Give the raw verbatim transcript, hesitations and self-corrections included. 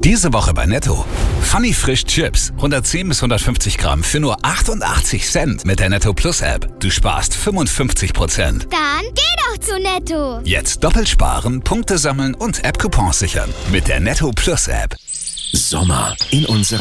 Diese Woche bei Netto. Funny Frisch Chips. hundertzehn bis hundertfünfzig Gramm für nur achtundachtzig Cent mit der Netto Plus App. Du sparst fünfundfünfzig Prozent. Dann geh doch zu Netto. Jetzt doppelt sparen, Punkte sammeln und App-Coupons sichern. Mit der Netto Plus App. Sommer in unserer